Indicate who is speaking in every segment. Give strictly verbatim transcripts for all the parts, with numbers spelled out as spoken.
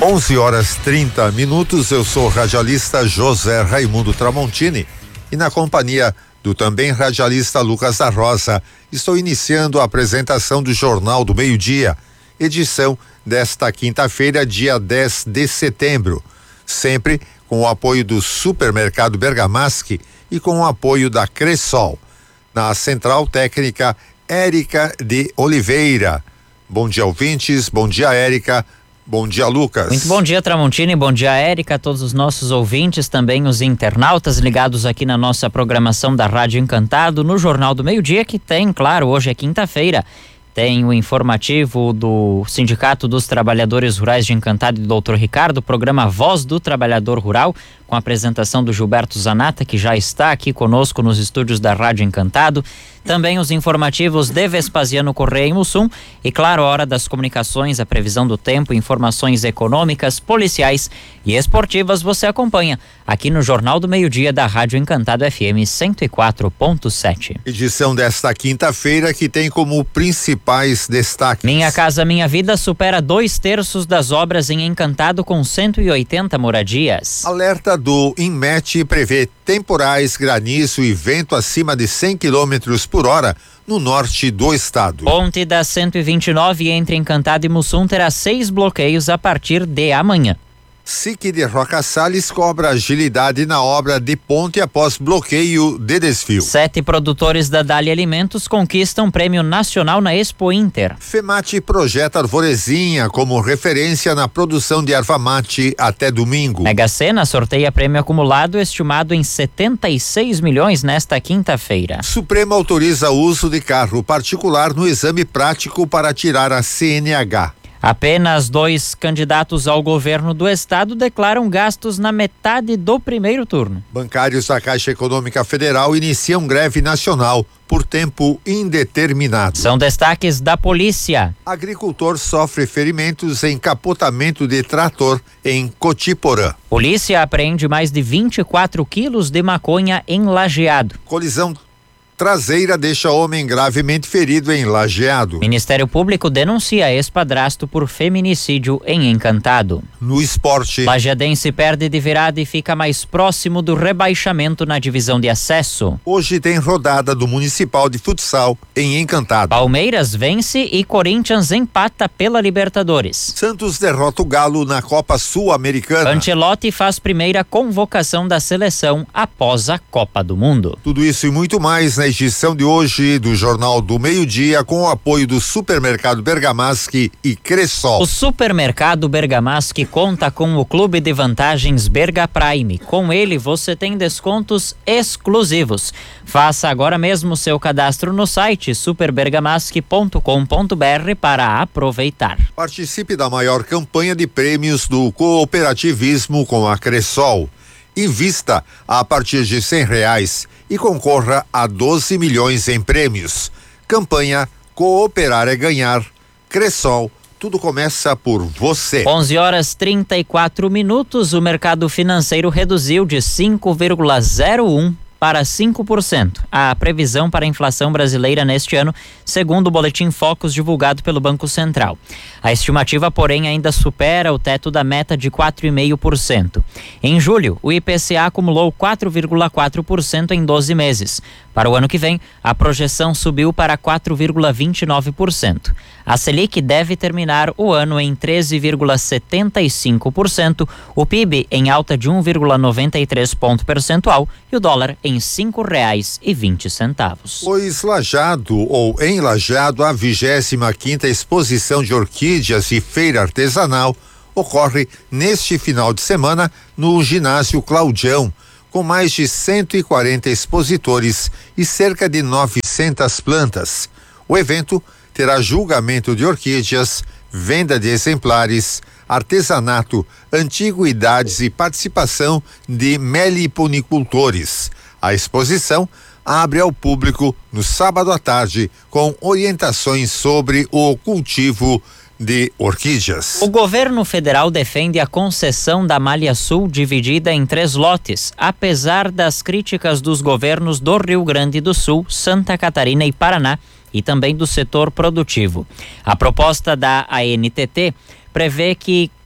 Speaker 1: onze horas trinta minutos, eu sou o radialista José Raimundo Tramontini e na companhia do também radialista Lucas da Rosa, estou iniciando a apresentação do Jornal do Meio-Dia, edição desta quinta-feira, dia dez de setembro, sempre com o apoio do Supermercado Bergamaschi e com o apoio da Cressol. Na Central Técnica, Érica de Oliveira. Bom dia, ouvintes, bom dia, Érica. Bom dia, Lucas.
Speaker 2: Muito bom dia, Tramontini, bom dia, Érica, a todos os nossos ouvintes, também os internautas ligados aqui na nossa programação da Rádio Encantado, no Jornal do Meio-Dia, que tem, claro, hoje é quinta-feira, tem o informativo do Sindicato dos Trabalhadores Rurais de Encantado e do doutor Ricardo, o programa Voz do Trabalhador Rural, com a apresentação do Gilberto Zanata, que já está aqui conosco nos estúdios da Rádio Encantado. Também os informativos de Vespasiano Correia e Mussum e, claro, a hora das comunicações, a previsão do tempo, informações econômicas, policiais e esportivas você acompanha aqui no Jornal do Meio-Dia da Rádio Encantado F M cento e quatro ponto sete.
Speaker 1: Edição desta quinta-feira que tem como principais destaques:
Speaker 2: Minha Casa Minha Vida supera dois terços das obras em Encantado com cento e oitenta moradias.
Speaker 1: Alerta do INMET prevê temporais, granizo e vento acima de cem quilômetros por hora no norte do estado.
Speaker 2: Ponte da cento e vinte e nove entre Encantado e Mussum terá seis bloqueios a partir de amanhã.
Speaker 1: S I C de Roca Salles cobra agilidade na obra de ponte após bloqueio de desvio.
Speaker 2: Sete produtores da Dali Alimentos conquistam prêmio nacional na Expo Inter.
Speaker 1: FEMAT projeta Arvorezinha como referência na produção de erva mate até domingo.
Speaker 2: Mega Sena sorteia prêmio acumulado estimado em setenta e seis milhões nesta quinta-feira.
Speaker 1: Supremo autoriza o uso de carro particular no exame prático para tirar a C N H.
Speaker 2: Apenas dois candidatos ao governo do estado declaram gastos na metade do primeiro turno.
Speaker 1: Bancários da Caixa Econômica Federal iniciam greve nacional por tempo indeterminado.
Speaker 2: São destaques da polícia.
Speaker 1: Agricultor sofre ferimentos em capotamento de trator em Cotiporã.
Speaker 2: Polícia apreende mais de vinte e quatro quilos de maconha em Lajeado.
Speaker 1: Colisão traseira deixa homem gravemente ferido em Lajeado.
Speaker 2: Ministério Público denuncia ex-padrasto por feminicídio em Encantado.
Speaker 1: No esporte,
Speaker 2: Lajeadense perde de virada e fica mais próximo do rebaixamento na divisão de acesso.
Speaker 1: Hoje tem rodada do Municipal de Futsal em Encantado.
Speaker 2: Palmeiras vence e Corinthians empata pela Libertadores.
Speaker 1: Santos derrota o Galo na Copa Sul-Americana.
Speaker 2: Ancelotti faz primeira convocação da seleção após a Copa do Mundo.
Speaker 1: Tudo isso e muito mais na edição de hoje do Jornal do Meio-Dia, com o apoio do Supermercado Bergamaschi e Cressol.
Speaker 2: O Supermercado Bergamaschi conta com o Clube de Vantagens Berga Prime. Com ele você tem descontos exclusivos. Faça agora mesmo seu cadastro no site super bergamaschi ponto com ponto b r para aproveitar.
Speaker 1: Participe da maior campanha de prêmios do cooperativismo com a Cressol. Invista a partir de cem reais e concorra a doze milhões em prêmios. Campanha Cooperar é Ganhar. Cressol, tudo começa por você.
Speaker 2: onze horas trinta e quatro minutos, o mercado financeiro reduziu de cinco vírgula zero um para cinco por cento a previsão para a inflação brasileira neste ano, segundo o boletim Focus divulgado pelo Banco Central. A estimativa, porém, ainda supera o teto da meta de quatro vírgula cinco por cento. Em julho, o I P C A acumulou quatro vírgula quatro por cento em doze meses. Para o ano que vem, a projeção subiu para quatro vírgula vinte e nove por cento. A Selic deve terminar o ano em treze vírgula setenta e cinco por cento, o P I B em alta de um vírgula noventa e três ponto percentual e o dólar em cinco reais e vinte centavos.
Speaker 1: Pois Lajeado ou em Lajeado, a vigésima quinta exposição de orquídeas e feira artesanal ocorre neste final de semana no ginásio Claudião, com mais de cento e quarenta expositores e cerca de novecentas plantas. O evento terá julgamento de orquídeas, venda de exemplares, artesanato, antiguidades e participação de meliponicultores. A exposição abre ao público no sábado à tarde com orientações sobre o cultivo de orquídeas.
Speaker 2: O governo federal defende a concessão da Malha Sul dividida em três lotes, apesar das críticas dos governos do Rio Grande do Sul, Santa Catarina e Paraná e também do setor produtivo. A proposta da A N T T prevê que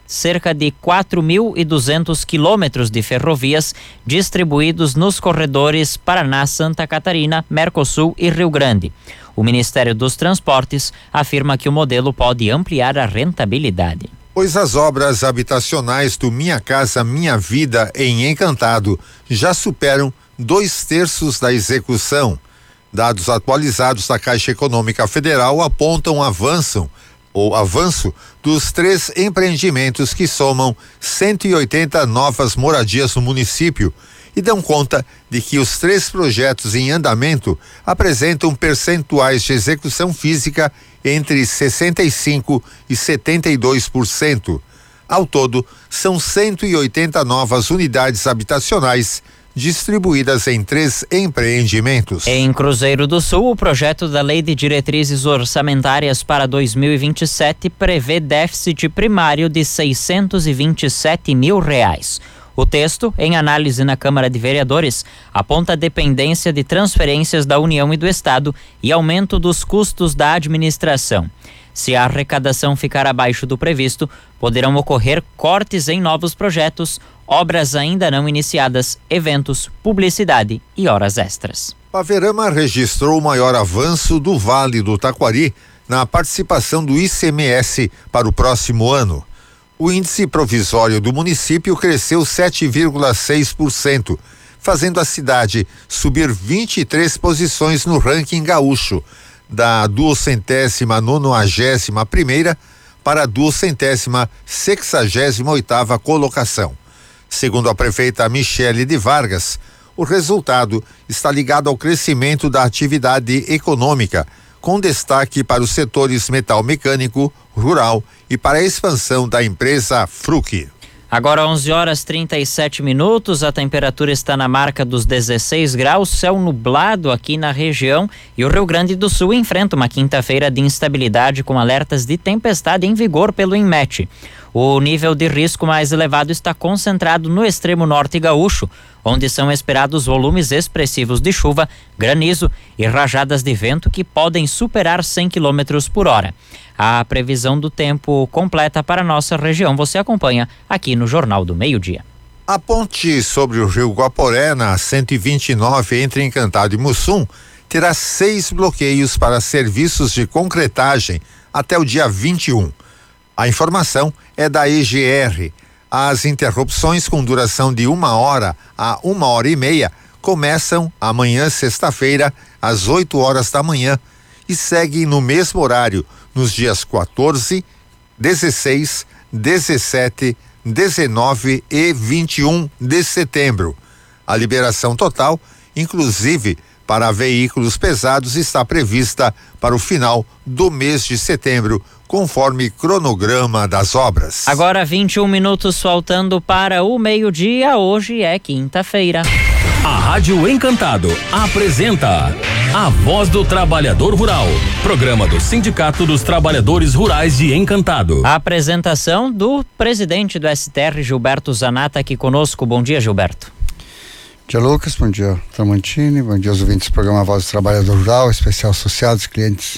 Speaker 2: cerca de quatro mil e duzentos quilômetros de ferrovias distribuídos nos corredores Paraná, Santa Catarina, Mercosul e Rio Grande. O Ministério dos Transportes afirma que o modelo pode ampliar a rentabilidade.
Speaker 1: Pois as obras habitacionais do Minha Casa Minha Vida em Encantado já superam dois terços da execução. Dados atualizados da Caixa Econômica Federal apontam avanço, ou avanço dos três empreendimentos que somam cento e oitenta novas moradias no município e dão conta de que os três projetos em andamento apresentam percentuais de execução física entre sessenta e cinco por cento e setenta e dois por cento. Ao todo, são cento e oitenta novas unidades habitacionais distribuídas em três empreendimentos.
Speaker 2: Em Cruzeiro do Sul, o projeto da Lei de Diretrizes Orçamentárias para dois mil e vinte e sete prevê déficit primário de seiscentos e vinte e sete mil reais. O texto, em análise na Câmara de Vereadores, aponta dependência de transferências da União e do Estado e aumento dos custos da administração. Se a arrecadação ficar abaixo do previsto, poderão ocorrer cortes em novos projetos, obras ainda não iniciadas, eventos, publicidade e horas extras.
Speaker 1: Paverama registrou o maior avanço do Vale do Taquari na participação do I C M S para o próximo ano. O índice provisório do município cresceu sete vírgula seis por cento, fazendo a cidade subir vinte e três posições no ranking gaúcho, da duocentésima nonagésima primeira para a duocentésima sexagésima oitava colocação. Segundo a prefeita Michele de Vargas, o resultado está ligado ao crescimento da atividade econômica, com destaque para os setores metal mecânico, rural e para a expansão da empresa Fruc.
Speaker 2: Agora onze horas e trinta e sete minutos, a temperatura está na marca dos dezesseis graus, céu nublado aqui na região e o Rio Grande do Sul enfrenta uma quinta-feira de instabilidade com alertas de tempestade em vigor pelo INMET. O nível de risco mais elevado está concentrado no extremo norte gaúcho, onde são esperados volumes expressivos de chuva, granizo e rajadas de vento que podem superar cem quilômetros por hora. A previsão do tempo completa para a nossa região você acompanha aqui no Jornal do Meio-Dia.
Speaker 1: A ponte sobre o rio Guaporé, na cento e vinte e nove, entre Encantado e Mussum, terá seis bloqueios para serviços de concretagem até o dia vinte e um. A informação é da E G R. As interrupções com duração de uma hora a uma hora e meia começam amanhã, sexta-feira, às oito horas da manhã e seguem no mesmo horário nos dias quatorze, dezesseis, dezessete, dezenove e vinte e um de setembro. A liberação total, inclusive para veículos pesados, está prevista para o final do mês de setembro, conforme cronograma das obras.
Speaker 2: Agora vinte e um minutos faltando para o meio-dia, hoje é quinta-feira.
Speaker 3: A Rádio Encantado apresenta A Voz do Trabalhador Rural, programa do Sindicato dos Trabalhadores Rurais de Encantado.
Speaker 2: A apresentação do presidente do S T R, Gilberto Zanata, aqui conosco. Bom dia, Gilberto.
Speaker 4: Bom dia, Lucas. Bom dia, Tramontini. Bom dia aos ouvintes do programa A Voz do Trabalhador Rural, especial associados, clientes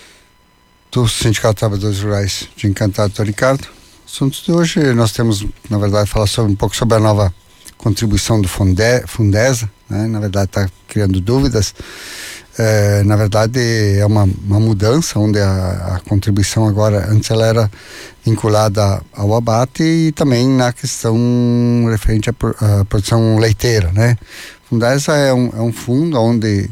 Speaker 4: do Sindicato de Trabalhadores Rurais de Encantado, do Ricardo. Assuntos de hoje, nós temos, na verdade, falar sobre, um pouco sobre a nova contribuição do Funde, Fundesa, né? Na verdade está criando dúvidas. É, na verdade é uma, uma mudança, onde a, a contribuição agora, antes ela era vinculada ao abate e também na questão referente à, à produção leiteira, né? Fundesa é um, é um fundo onde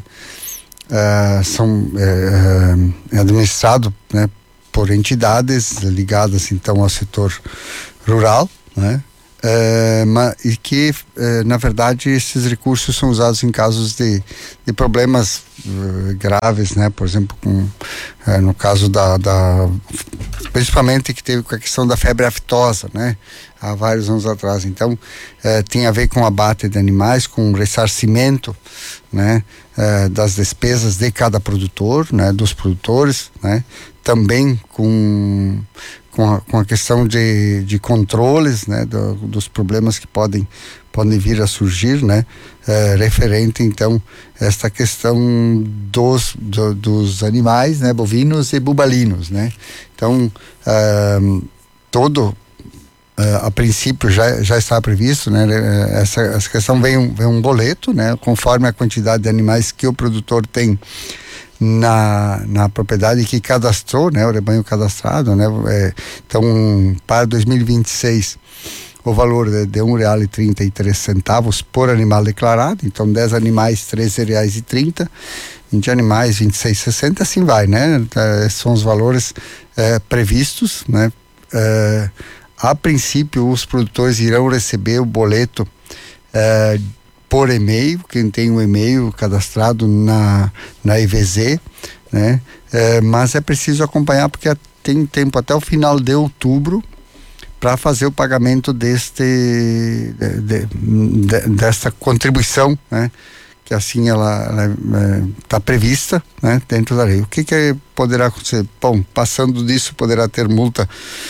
Speaker 4: é, são é, é administrado, né, por entidades ligadas então ao setor rural, né? É, mas, e que é, na verdade esses recursos são usados em casos de, de problemas uh, graves, né? Por exemplo, com, é, no caso da, da principalmente que teve com a questão da febre aftosa, né? Há vários anos atrás. Então é, tem a ver com abate de animais, com ressarcimento, né? É, das despesas de cada produtor, né? Dos produtores, né? Também com Com a, com a questão de, de controles, né, do, dos problemas que podem, podem vir a surgir, né, é, referente então a esta questão dos, do, dos animais, né, bovinos e bubalinos, né. Então, é, todo Uh, a princípio já, já está previsto, né? Essa, essa questão vem um, vem um boleto, né? Conforme a quantidade de animais que o produtor tem na, na propriedade que cadastrou, né? O rebanho cadastrado, né? É, então, para dois mil e vinte e seis, o valor é de um real e trinta e três centavos por animal declarado. Então, dez animais, treze reais e trinta. vinte animais, vinte e seis e sessenta, assim vai, né? São os valores é, previstos, né? É, a princípio, os produtores irão receber o boleto é, por e-mail, quem tem um e-mail cadastrado na, na I V Z, né? É, mas é preciso acompanhar porque tem tempo até o final de outubro para fazer o pagamento deste de, de, de, desta contribuição, né? Que assim ela está prevista, né, dentro da lei. O que que poderá acontecer? Bom, passando disso poderá ter multa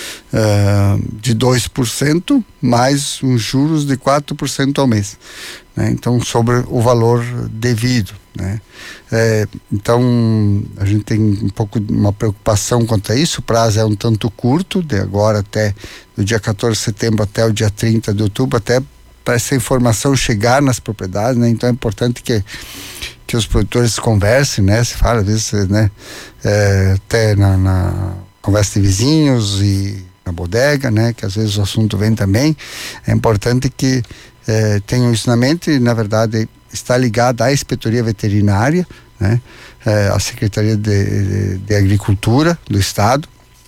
Speaker 4: uh, de dois por cento mais uns juros de quatro por cento ao mês, né? Então, sobre o valor devido, né? É, então, a gente tem um pouco de uma preocupação quanto a isso. O prazo é um tanto curto, de agora até do dia quatorze de setembro até o dia trinta de outubro, até para essa informação chegar nas propriedades, né? Então é importante que que os produtores conversem, né? Se fala às vezes, né? É, até na, na conversa de vizinhos e na bodega, né? Que às vezes o assunto vem também. É importante que é, tenham isso na mente e, na verdade, está ligado à inspetoria veterinária, né? É, à Secretaria de, de, de Agricultura do Estado.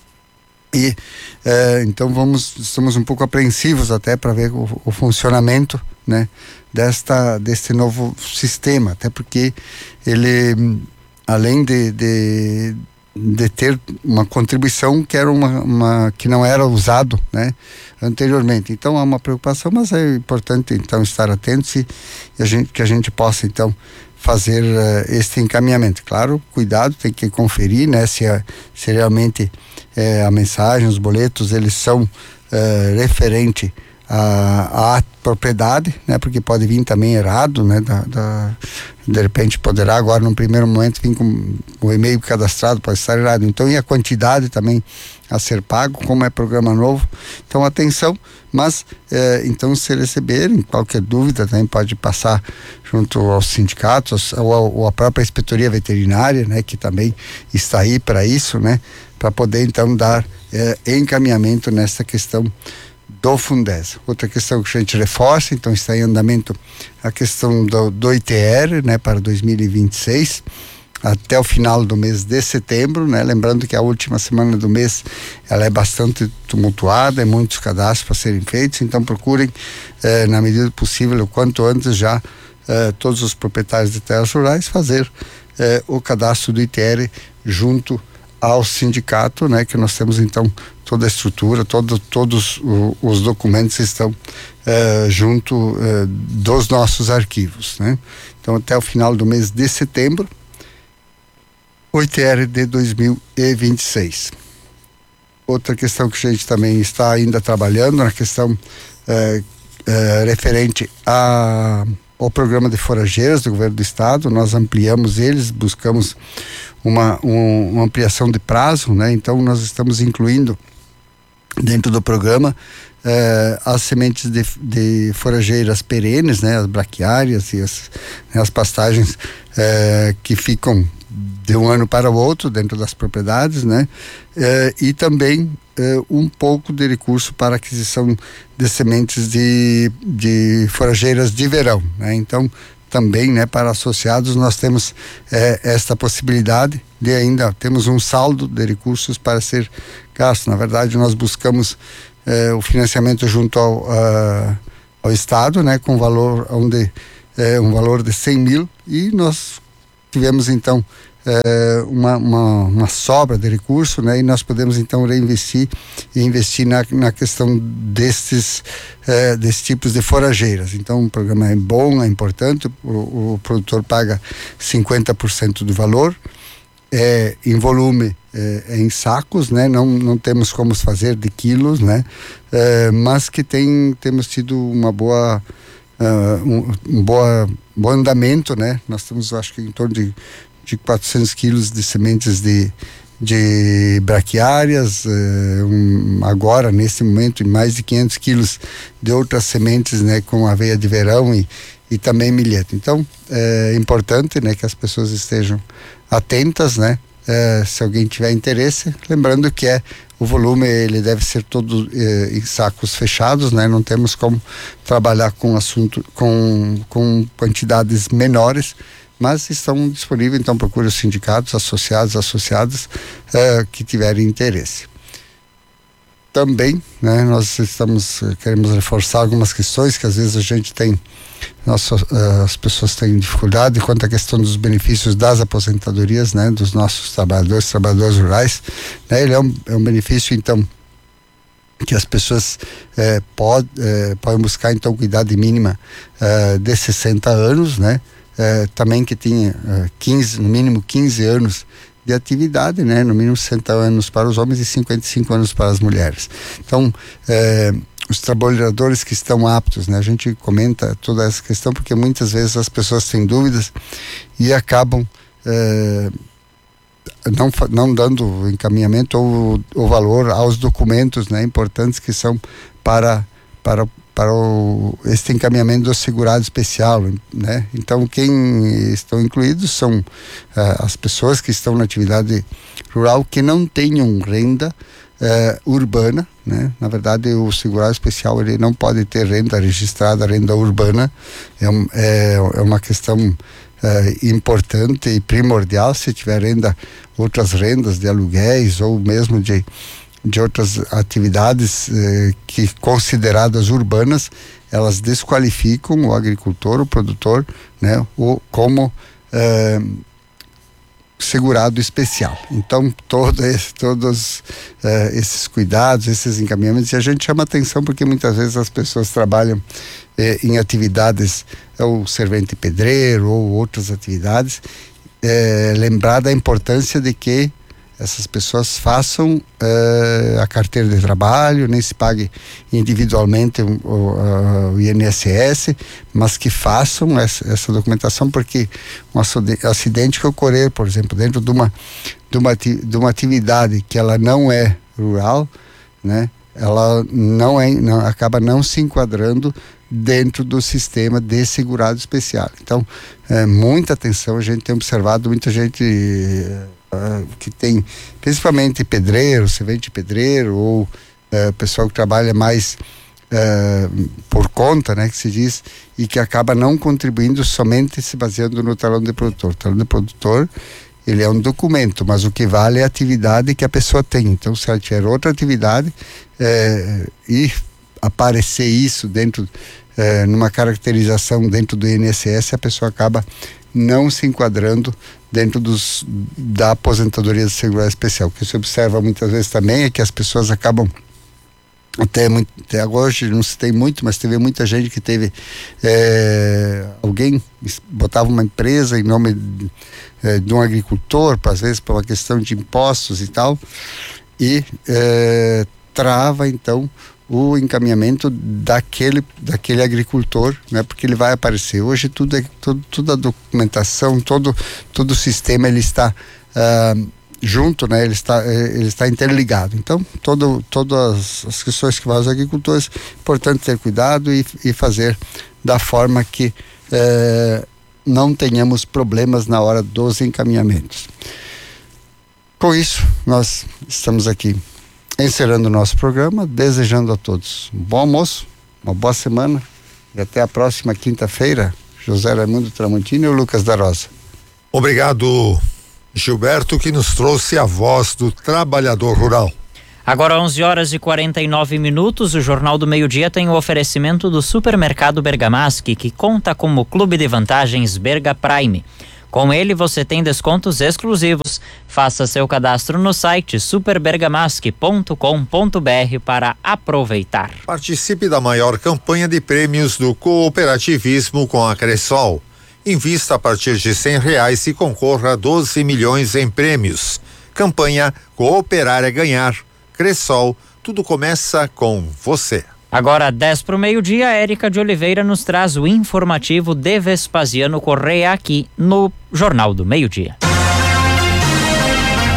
Speaker 4: E eh, então vamos, estamos um pouco apreensivos até para ver o, o funcionamento, né, desta, deste novo sistema, até porque ele, além de, de, de ter uma contribuição que era uma, uma que não era usado, né, anteriormente. Então há uma preocupação, mas é importante então estar atentos e, e a gente, que a gente possa então fazer uh, este encaminhamento. Claro, cuidado, tem que conferir, né, se, a, se realmente é, a mensagem, os boletos, eles são uh, referente à, à propriedade, né, porque pode vir também errado, né, da, da, de repente poderá agora num primeiro momento vir com o e-mail cadastrado, pode estar errado. Então, e a quantidade também a ser pago, como é programa novo. Então, atenção, mas eh, então se receberem qualquer dúvida também pode passar junto aos sindicatos ou, ou a própria inspetoria veterinária, né, que também está aí para isso, né, para poder então dar eh, encaminhamento nessa questão do Fundesa. Outra questão que a gente reforça, então está em andamento a questão do, do I T R, né, para dois mil e vinte e seis, até o final do mês de setembro, né? Lembrando que a última semana do mês ela é bastante tumultuada, é muitos cadastros para serem feitos, então procurem, eh, na medida do possível, o quanto antes já, eh, todos os proprietários de terras rurais fazer eh, o cadastro do I T R junto ao sindicato, né? Que nós temos então toda a estrutura, todo, todos o, os documentos estão eh, junto eh, dos nossos arquivos, né? Então até o final do mês de setembro, o I T R de dois mil e vinte e seis. Outra questão que a gente também está ainda trabalhando na questão eh, eh, referente a, ao programa de forrageiras do governo do estado. Nós ampliamos eles, buscamos uma, um, uma ampliação de prazo, né? Então nós estamos incluindo dentro do programa eh, as sementes de, de forrageiras perenes, né? As braquiárias e as, né, as pastagens eh, que ficam de um ano para o outro dentro das propriedades, né? Eh, e também eh, um pouco de recurso para aquisição de sementes de, de forrageiras de verão, né? Então também, né, para associados nós temos eh, esta possibilidade de ainda temos um saldo de recursos para ser gasto. Na verdade nós buscamos eh, o financiamento junto ao, uh, ao estado, né, com valor onde eh, um valor de cem mil, e nós tivemos então É, uma, uma, uma sobra de recurso, né? E nós podemos então reinvestir e investir na, na questão destes, é, desses tipos de forrageiras. Então o programa é bom, é importante, o, o produtor paga cinquenta por cento do valor, é, em volume, é, é em sacos, né? Não, não temos como fazer de quilos, né? É, mas que tem, temos tido uma boa, uh, um, um boa, bom andamento, né? Nós temos, acho que em torno de de quatrocentos quilos de sementes de, de braquiárias, eh, um, agora nesse momento mais de quinhentos quilos de outras sementes, né, com aveia de verão e, e também milheto. Então é importante, né, que as pessoas estejam atentas, né, é, se alguém tiver interesse, lembrando que é o volume ele deve ser todo eh, em sacos fechados, né? Não temos como trabalhar com assunto com, com quantidades menores, mas estão disponíveis, então procure os sindicatos associados, associadas eh, que tiverem interesse. Também, né? Nós estamos queremos reforçar algumas questões que às vezes a gente tem, nossa, uh, as pessoas têm dificuldade quanto à questão dos benefícios das aposentadorias, né? Dos nossos trabalhadores, trabalhadores rurais, né? Ele é um, é um benefício, então, que as pessoas eh, pod, eh, podem buscar, então, com idade mínima eh, de sessenta anos, né? Eh, também que tenha eh, quinze, no mínimo quinze anos de atividade, né? No mínimo sessenta anos para os homens e cinquenta e cinco anos para as mulheres. Então, eh, os trabalhadores que estão aptos, né? A gente comenta toda essa questão porque muitas vezes as pessoas têm dúvidas e acabam eh, não, não dando encaminhamento ou, ou valor aos documentos, né? Importantes que são para, para para o, este encaminhamento do segurado especial, né? Então, quem estão incluídos são uh, as pessoas que estão na atividade rural que não tenham renda uh, urbana, né? Na verdade, o segurado especial ele não pode ter renda registrada, renda urbana, é, um, é, é uma questão uh, importante e primordial. Se tiver renda, outras rendas de aluguéis ou mesmo de de outras atividades eh, que consideradas urbanas, elas desqualificam o agricultor, o produtor, né, o, como eh, segurado especial. Então, todo esse, todos eh, esses cuidados, esses encaminhamentos, e a gente chama atenção porque muitas vezes as pessoas trabalham eh, em atividades, ou servente pedreiro, ou outras atividades, eh, lembrar da importância de que essas pessoas façam uh, a carteira de trabalho, nem se pague individualmente o, o, o I N S S, mas que façam essa, essa documentação, porque um acidente que ocorrer, por exemplo, dentro de uma, de uma, de uma atividade que ela não é rural, né, ela não é, não, acaba não se enquadrando dentro do sistema de segurado especial. Então, é, muita atenção, a gente tem observado muita gente Uh, que tem principalmente pedreiro, servente pedreiro ou uh, pessoal que trabalha mais uh, por conta, né, que se diz, e que acaba não contribuindo somente se baseando no talão de produtor. O talão de produtor, ele é um documento, mas o que vale é a atividade que a pessoa tem. Então, se ela tiver outra atividade uh, e aparecer isso dentro, uh, numa caracterização dentro do I N S S, a pessoa acaba não se enquadrando dentro dos, da aposentadoria de segurança especial. O que se observa muitas vezes também é que as pessoas acabam, até, muito, até hoje não se tem muito, mas teve muita gente que teve é, alguém botava uma empresa em nome de, é, de um agricultor, às vezes por uma questão de impostos e tal, e é, trava então o encaminhamento daquele, daquele agricultor, né? Porque ele vai aparecer. Hoje tudo é, tudo, toda a documentação, todo, todo o sistema ele está uh, junto, né? Ele está, ele está interligado. Então, todo, todas as questões que vão aos agricultores, é importante ter cuidado e, e fazer da forma que uh, não tenhamos problemas na hora dos encaminhamentos. Com isso, nós estamos aqui encerrando o nosso programa, desejando a todos um bom almoço, uma boa semana e até a próxima quinta-feira. José Raimundo Tramontini e o Lucas da Rosa.
Speaker 1: Obrigado, Gilberto, que nos trouxe a voz do trabalhador rural.
Speaker 2: Agora onze horas e quarenta e nove minutos, o Jornal do Meio-Dia tem o oferecimento do Supermercado Bergamaschi, que conta com o Clube de Vantagens Berga Prime. Com ele você tem descontos exclusivos. Faça seu cadastro no site super bergamaschi ponto com ponto b r para aproveitar.
Speaker 1: Participe da maior campanha de prêmios do cooperativismo com a Cressol. Invista a partir de cem reais e concorra a doze milhões em prêmios. Campanha Cooperar é Ganhar. Cressol, tudo começa com você.
Speaker 2: Agora, dez para o meio-dia, a Érica de Oliveira nos traz o informativo de Vespasiano Correia aqui no Jornal do Meio-Dia.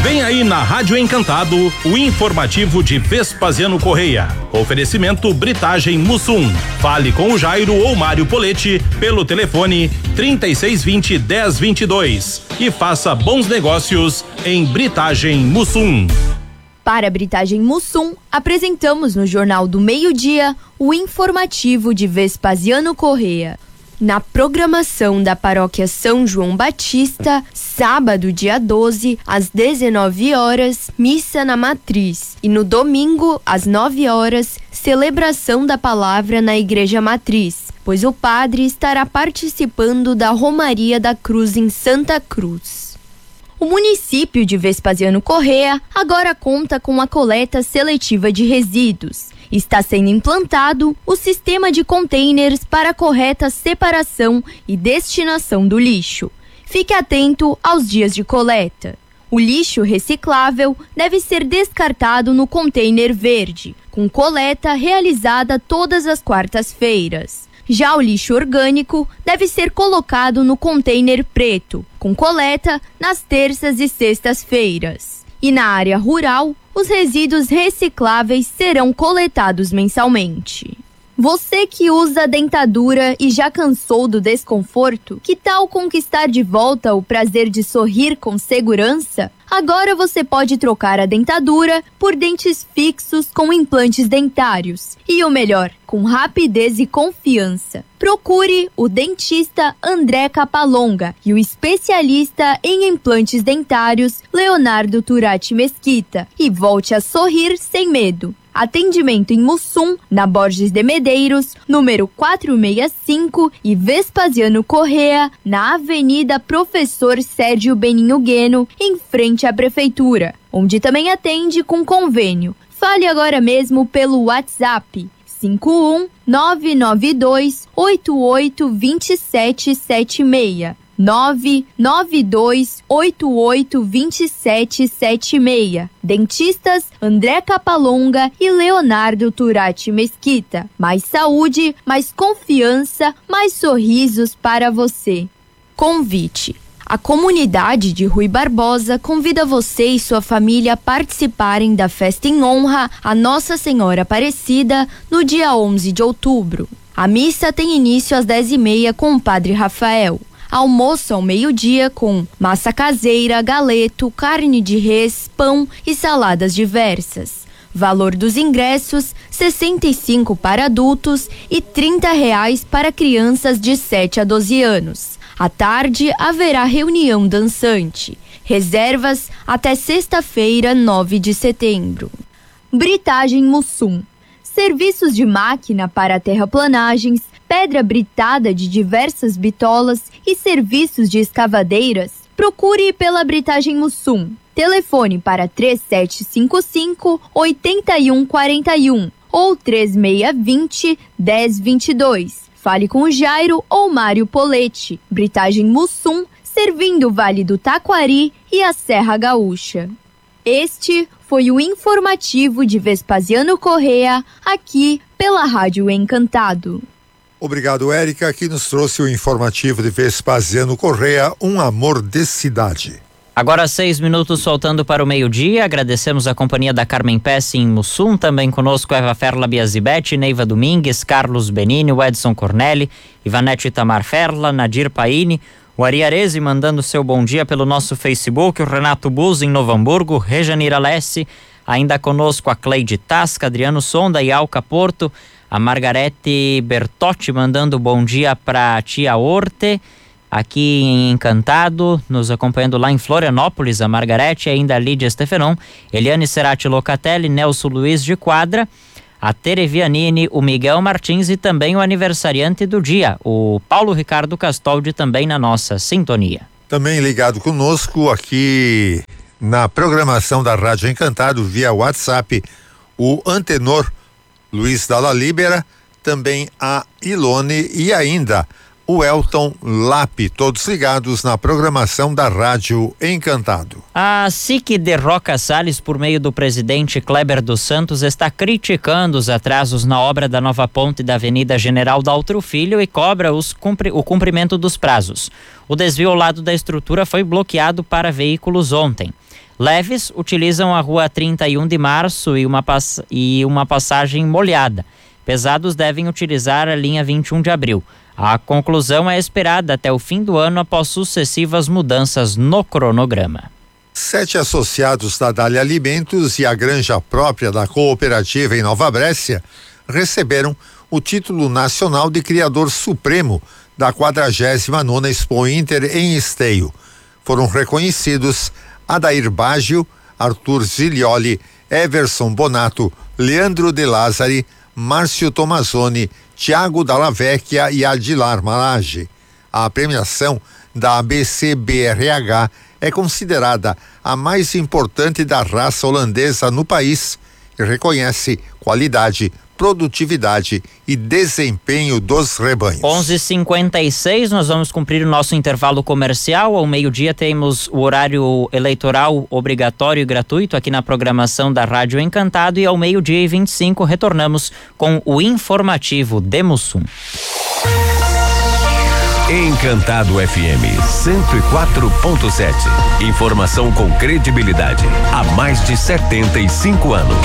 Speaker 3: Vem aí na Rádio Encantado o informativo de Vespasiano Correia. Oferecimento Britagem Mussum. Fale com o Jairo ou Mário Poletti pelo telefone trinta e seis vinte, dez vinte e dois e faça bons negócios em Britagem Mussum.
Speaker 5: Para a Britagem Mussum, apresentamos no Jornal do Meio-Dia o informativo de Vespasiano Correia. Na programação da Paróquia São João Batista, sábado, dia doze, às dezenove horas, missa na Matriz. E no domingo, às nove horas, celebração da palavra na Igreja Matriz, pois o padre estará participando da Romaria da Cruz em Santa Cruz. O município de Vespasiano Correia agora conta com a coleta seletiva de resíduos. Está sendo implantado o sistema de containers para a correta separação e destinação do lixo. Fique atento aos dias de coleta. O lixo reciclável deve ser descartado no container verde, com coleta realizada todas as quartas-feiras. Já o lixo orgânico deve ser colocado no container preto, com coleta nas terças e sextas-feiras. E na área rural, os resíduos recicláveis serão coletados mensalmente. Você que usa dentadura e já cansou do desconforto, que tal conquistar de volta o prazer de sorrir com segurança? Agora você pode trocar a dentadura por dentes fixos com implantes dentários. E o melhor, com rapidez e confiança. Procure o dentista André Capalonga e o especialista em implantes dentários Leonardo Turati Mesquita e volte a sorrir sem medo. Atendimento em Mussum, na Borges de Medeiros, número quatrocentos e sessenta e cinco e Vespasiano Correia, na Avenida Professor Sérgio Beninho Gueno, em frente à Prefeitura, onde também atende com convênio. Fale agora mesmo pelo WhatsApp cinco um nove nove dois oito oito dois sete sete seis. nove nove dois oito oito dois sete sete seis. Dentistas André Capalonga e Leonardo Turati Mesquita. Mais saúde, mais confiança, mais sorrisos para você. Convite. A comunidade de Rui Barbosa convida você e sua família a participarem da festa em honra a Nossa Senhora Aparecida no dia onze de outubro. A missa tem início às dez e meia com o Padre Rafael. Almoço ao meio-dia com massa caseira, galeto, carne de res, pão e saladas diversas. Valor dos ingressos, sessenta e cinco para adultos e trinta reais para crianças de sete a doze anos. À tarde haverá reunião dançante. Reservas até sexta-feira, nove de setembro. Britagem Mussum. Serviços de máquina para terraplanagens, pedra britada de diversas bitolas e serviços de escavadeiras, procure pela Britagem Mussum. Telefone para três sete cinco cinco, oito um quatro um ou três seis dois zero, um zero dois dois. Fale com o Jairo ou Mário Poletti. Britagem Mussum, servindo o Vale do Taquari e a Serra Gaúcha. Este foi o informativo de Vespasiano Correia, aqui pela Rádio Encantado.
Speaker 1: Obrigado, Érica, que nos trouxe o informativo de Vespasiano Correia, um amor de cidade.
Speaker 2: Agora seis minutos faltando para o meio-dia, agradecemos a companhia da Carmen Pesce em Mussum, também conosco Eva Ferla Biazibete, Neiva Domingues, Carlos Benini, o Edson Cornelli, Ivanete Itamar Ferla, Nadir Paini, o Ari Arese mandando seu bom dia pelo nosso Facebook, o Renato Buz em Novo Hamburgo, Rejanira Lessi, ainda conosco a Cleide Tasca, Adriano Sonda e Alca Porto, a Margarete Bertotti mandando bom dia para a tia Orte, aqui em Encantado, nos acompanhando lá em Florianópolis, a Margarete, ainda a Lídia Stefanon, Eliane Cerati Locatelli, Nelson Luiz de Quadra, a Tere Vianini, o Miguel Martins e também o aniversariante do dia, o Paulo Ricardo Castoldi, também na nossa sintonia.
Speaker 1: Também ligado conosco aqui na programação da Rádio Encantado via WhatsApp, o antenor Luiz Dalla Libera, também a Ilone e ainda o Elton Lape, todos ligados na programação da Rádio Encantado.
Speaker 2: A S I C de Roca Salles, por meio do presidente Kleber dos Santos, está criticando os atrasos na obra da nova ponte da Avenida General Daltro Filho e cobra os cumpri- o cumprimento dos prazos. O desvio ao lado da estrutura foi bloqueado para veículos ontem. Leves utilizam a rua trinta e um de março e uma, pass- e uma passagem molhada. Pesados devem utilizar a linha vinte e um de abril. A conclusão é esperada até o fim do ano após sucessivas mudanças no cronograma.
Speaker 1: Sete associados da Dália Alimentos e a granja própria da cooperativa em Nova Brécia receberam o título nacional de criador supremo da quadragésima nona Expo Inter em Esteio. Foram reconhecidos Adair Baggio, Arthur Zilioli, Everson Bonato, Leandro De Lázari, Márcio Tomazoni, Tiago Dalla Vecchia e Adilar Malage. A premiação da A B C B R H é considerada a mais importante da raça holandesa no país e reconhece qualidade, produtividade e desempenho dos rebanhos.
Speaker 2: onze e cinquenta e seis, nós vamos cumprir o nosso intervalo comercial. Ao meio-dia temos o horário eleitoral obrigatório e gratuito aqui na programação da Rádio Encantado, e ao meio-dia e vinte e cinco retornamos com o informativo de Mussum.
Speaker 6: Encantado F M cento e quatro ponto sete. Informação com credibilidade há mais de setenta e cinco anos.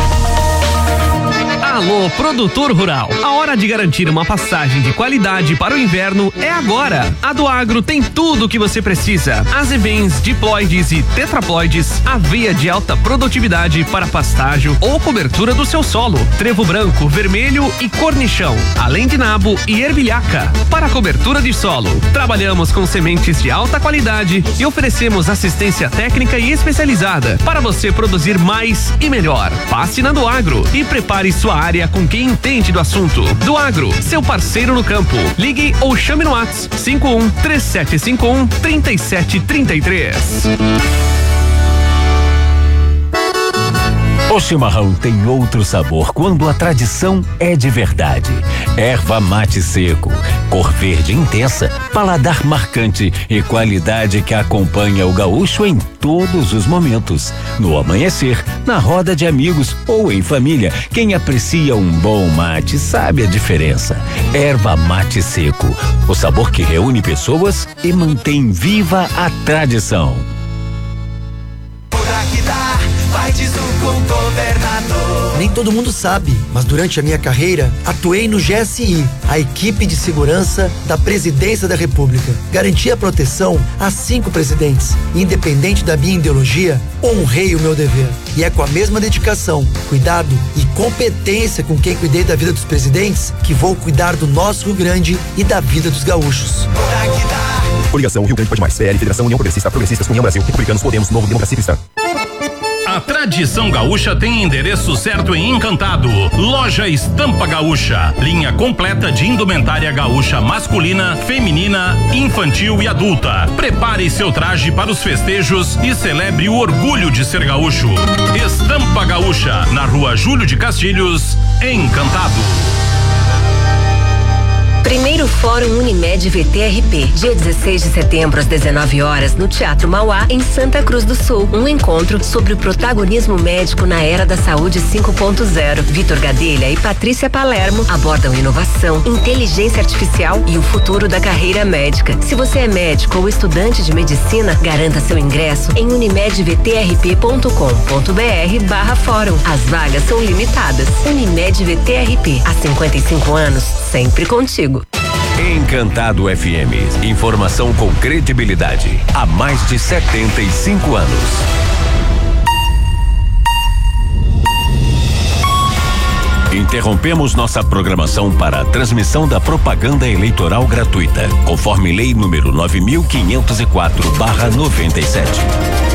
Speaker 7: Alô, produtor rural. A hora de garantir uma passagem de qualidade para o inverno é agora. A do Agro tem tudo o que você precisa. Azevens, diploides e tetraploides, aveia de alta produtividade para pastágio ou cobertura do seu solo, trevo branco, vermelho e cornichão, além de nabo e ervilhaca. Para cobertura de solo, trabalhamos com sementes de alta qualidade e oferecemos assistência técnica e especializada para você produzir mais e melhor. Passe na do Agro e prepare sua área com quem entende do assunto. Do Agro, seu parceiro no campo. Ligue ou chame no WhatsApp cinco um três sete cinco um três sete três três.
Speaker 6: O chimarrão tem outro sabor quando a tradição é de verdade. Erva mate seco, cor verde intensa, paladar marcante e qualidade que acompanha o gaúcho em todos os momentos. No amanhecer, na roda de amigos ou em família, quem aprecia um bom mate sabe a diferença. Erva mate seco, o sabor que reúne pessoas e mantém viva a tradição.
Speaker 8: Vai, diz o governador. Nem todo mundo sabe, mas durante a minha carreira atuei no G S I, a equipe de segurança da Presidência da República. Garanti a proteção a cinco presidentes. Independente da minha ideologia, honrei o meu dever. E é com a mesma dedicação, cuidado e competência com quem cuidei da vida dos presidentes que vou cuidar do nosso Rio Grande e da vida dos gaúchos.
Speaker 9: Coligação Rio Grande Pode Mais, P L, Federação União Progressista, Progressistas, União Brasil, Republicanos, Podemos, Novo, Democracia Cristã.
Speaker 3: A tradição gaúcha tem endereço certo em Encantado. Loja Estampa Gaúcha. Linha completa de indumentária gaúcha masculina, feminina, infantil e adulta. Prepare seu traje para os festejos e celebre o orgulho de ser gaúcho. Estampa Gaúcha, na rua Júlio de Castilhos, Encantado.
Speaker 10: Primeiro Fórum Unimed V T R P, dia dezesseis de setembro às dezenove horas, no Teatro Mauá, em Santa Cruz do Sul. Um encontro sobre o protagonismo médico na era da saúde cinco ponto zero. Vitor Gadelha e Patrícia Palermo abordam inovação, inteligência artificial e o futuro da carreira médica. Se você é médico ou estudante de medicina, garanta seu ingresso em unimedvtrp.com.br barra fórum. As vagas são limitadas. Unimed V T R P, há cinquenta e cinco anos, sempre contigo.
Speaker 6: Encantado F M, informação com credibilidade há mais de setenta e cinco anos. Interrompemos nossa programação para a transmissão da propaganda eleitoral gratuita, conforme lei número nove mil quinhentos e quatro barra noventa e sete.